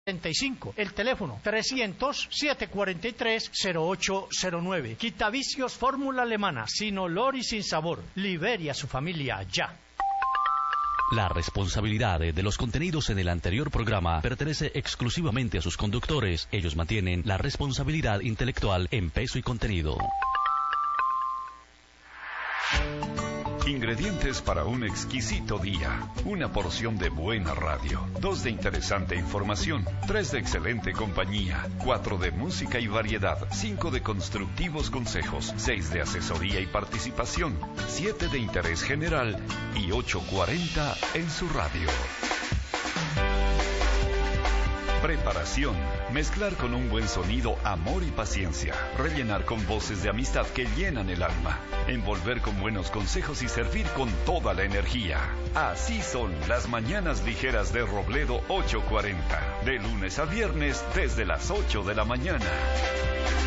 El teléfono 300-743-0809. Quitavicios fórmula alemana, sin olor y sin sabor. Libere a su familia ya. La responsabilidad de los contenidos en el anterior programa pertenece exclusivamente a sus conductores. Ellos mantienen la responsabilidad intelectual en peso y contenido. Ingredientes para un exquisito día. Una porción de buena radio. 2 de interesante información. 3 de excelente compañía. 4 de música y variedad. 5 de constructivos consejos. 6 de asesoría y participación. 7 de interés general. Y 8:40 en su radio. Preparación. Mezclar con un buen sonido amor y paciencia. Rellenar con voces de amistad que llenan el alma. Envolver con buenos consejos y servir con toda la energía. Así son las mañanas ligeras de Robledo 840. De lunes a viernes desde las 8 de la mañana.